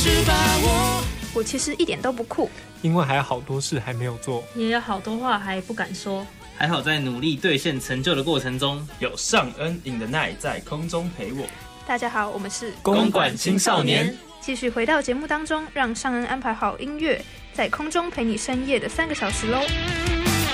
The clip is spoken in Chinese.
实把握。 我其实一点都不酷， 因为还有好多事还没有做， 也有好多话还不敢说。 还好在努力兑现成就的过程中， 有尚恩 in the night 在空中陪我。 大家好，我们是公馆青少年， 继续回到节目当中，让尚恩安排好音乐，在空中陪你深夜的3个小时喽。